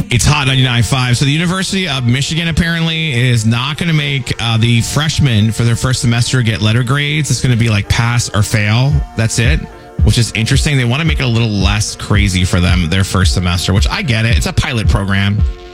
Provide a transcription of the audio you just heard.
It's Hot 99.5. So the University of Michigan apparently is not going to make the freshmen for their first semester get letter grades. It's going to be like pass or fail. That's it, which is interesting. They want to make it a little less crazy for them their first semester, which I get it. It's a pilot program.